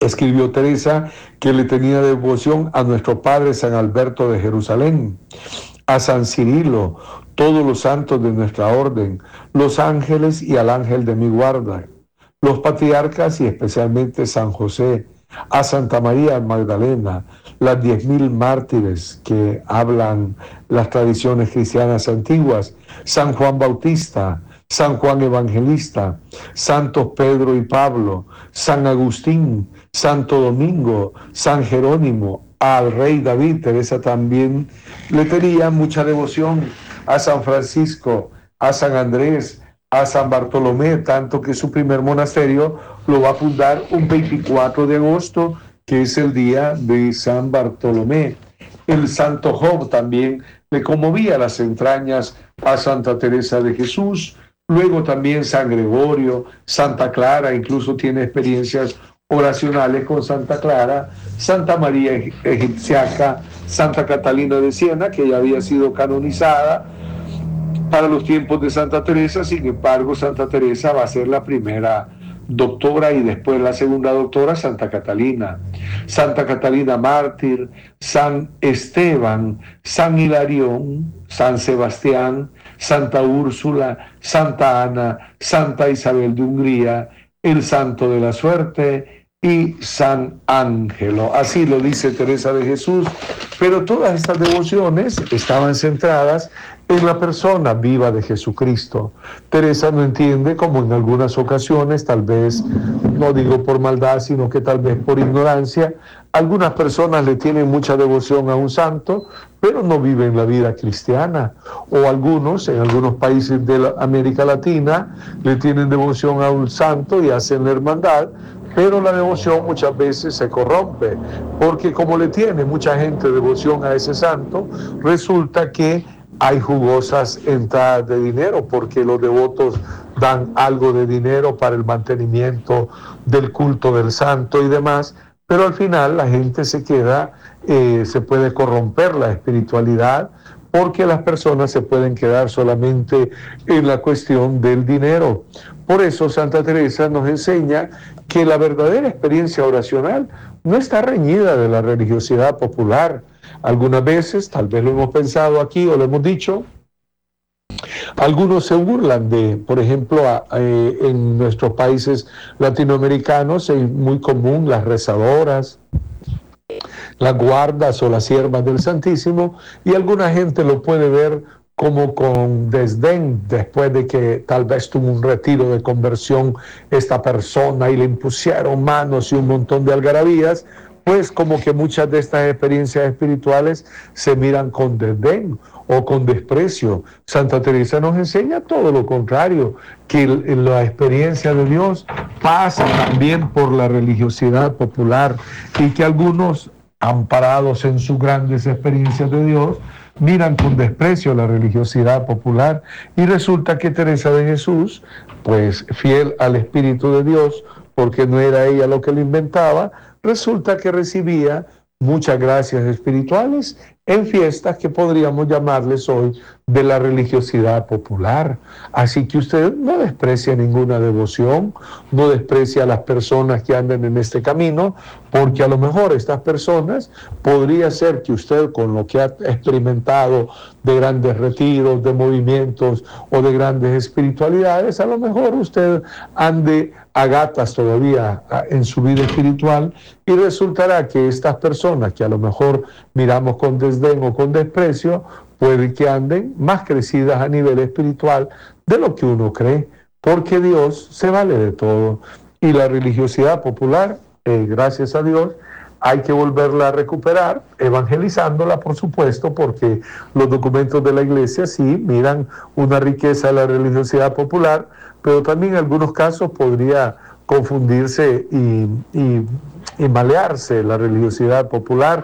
Escribió Teresa que le tenía devoción a nuestro Padre San Alberto de Jerusalén, a San Cirilo, todos los santos de nuestra orden, los ángeles y al ángel de mi guarda, los patriarcas y especialmente San José, a Santa María Magdalena, las 10.000 mártires que hablan las tradiciones cristianas antiguas, San Juan Bautista, San Juan Evangelista, Santos Pedro y Pablo, San Agustín, Santo Domingo, San Jerónimo, al rey David. Teresa también le tenía mucha devoción a San Francisco, a San Andrés, a San Bartolomé, tanto que su primer monasterio lo va a fundar un 24 de agosto, que es el día de San Bartolomé. El Santo Job también le conmovía las entrañas a Santa Teresa de Jesús. Luego también San Gregorio, Santa Clara, incluso tiene experiencias oracionales con Santa Clara, Santa María Egipciaca, Santa Catalina de Siena, que ya había sido canonizada para los tiempos de Santa Teresa. Sin embargo, Santa Teresa va a ser la primera doctora y después la segunda doctora, Santa Catalina. Santa Catalina mártir, San Esteban, San Hilarión, San Sebastián, Santa Úrsula, Santa Ana, Santa Isabel de Hungría, el Santo de la Suerte y San Ángelo. Así lo dice Teresa de Jesús, pero todas estas devociones estaban centradas en la persona viva de Jesucristo. Teresa no entiende, como en algunas ocasiones, tal vez, no digo por maldad, sino que tal vez por ignorancia, algunas personas le tienen mucha devoción a un santo, pero no viven la vida cristiana. O algunos, en algunos países de América Latina, le tienen devoción a un santo y hacen la hermandad, pero la devoción muchas veces se corrompe, porque como le tiene mucha gente devoción a ese santo, resulta que hay jugosas entradas de dinero, porque los devotos dan algo de dinero para el mantenimiento del culto del santo y demás, pero al final la gente se queda, se puede corromper la espiritualidad, porque las personas se pueden quedar solamente en la cuestión del dinero. Por eso Santa Teresa nos enseña que la verdadera experiencia oracional no está reñida de la religiosidad popular. Algunas veces, tal vez lo hemos pensado aquí o lo hemos dicho, algunos se burlan de, por ejemplo, en nuestros países latinoamericanos es muy común las rezadoras, las guardas o las siervas del Santísimo, y alguna gente lo puede ver como con desdén después de que tal vez tuvo un retiro de conversión esta persona y le impusieron manos y un montón de algarabías, pues como que muchas de estas experiencias espirituales se miran con desdén o con desprecio. Santa Teresa nos enseña todo lo contrario, que la experiencia de Dios pasa también por la religiosidad popular y que algunos, amparados en sus grandes experiencias de Dios, miran con desprecio la religiosidad popular, y resulta que Teresa de Jesús, pues fiel al Espíritu de Dios, porque no era ella lo que lo inventaba, resulta que recibía muchas gracias espirituales en fiestas que podríamos llamarles hoy de la religiosidad popular. Así que usted no desprecia ninguna devoción, no desprecia a las personas que andan en este camino, porque a lo mejor estas personas podría ser que usted, con lo que ha experimentado de grandes retiros, de movimientos o de grandes espiritualidades, a lo mejor usted ande a gatas todavía en su vida espiritual, y resultará que estas personas que a lo mejor miramos con desdén o con desprecio, puede que anden más crecidas a nivel espiritual de lo que uno cree, porque Dios se vale de todo. Y la religiosidad popular, gracias a Dios, hay que volverla a recuperar, evangelizándola, por supuesto, porque los documentos de la Iglesia sí miran una riqueza de la religiosidad popular, pero también en algunos casos podría confundirse y malearse la religiosidad popular,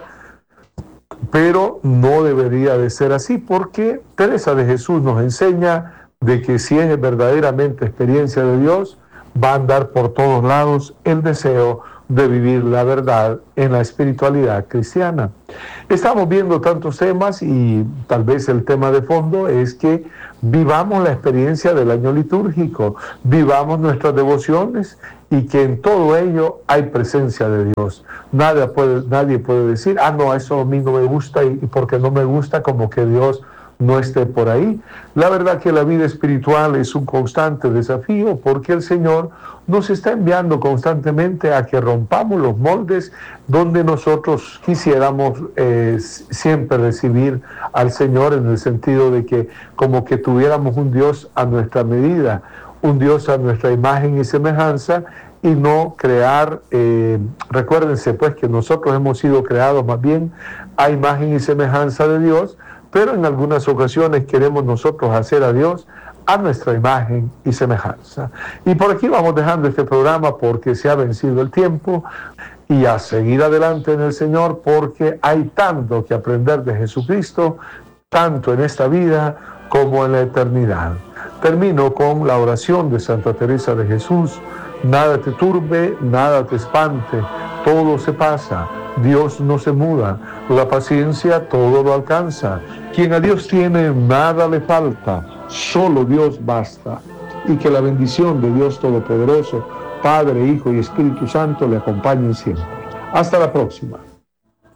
pero no debería de ser así, porque Teresa de Jesús nos enseña de que si es verdaderamente experiencia de Dios, va a andar por todos lados el deseo de vivir la verdad en la espiritualidad cristiana. Estamos viendo tantos temas y tal vez el tema de fondo es que vivamos la experiencia del año litúrgico, vivamos nuestras devociones y que en todo ello hay presencia de Dios. Nadie puede decir, no, eso a mí no me gusta y porque no me gusta como que Dios no esté por ahí. La verdad que la vida espiritual es un constante desafío porque el Señor nos está enviando constantemente a que rompamos los moldes donde nosotros quisiéramos siempre recibir al Señor, en el sentido de que como que tuviéramos un Dios a nuestra medida, un Dios a nuestra imagen y semejanza, y no crear, recuérdense pues que nosotros hemos sido creados más bien a imagen y semejanza de Dios, pero en algunas ocasiones queremos nosotros hacer a Dios a nuestra imagen y semejanza. Y por aquí vamos dejando este programa porque se ha vencido el tiempo, y a seguir adelante en el Señor porque hay tanto que aprender de Jesucristo, tanto en esta vida como en la eternidad. Termino con la oración de Santa Teresa de Jesús. Nada te turbe, nada te espante, todo se pasa, Dios no se muda, la paciencia todo lo alcanza. Quien a Dios tiene, nada le falta, solo Dios basta. Y que la bendición de Dios Todopoderoso, Padre, Hijo y Espíritu Santo le acompañen siempre. Hasta la próxima.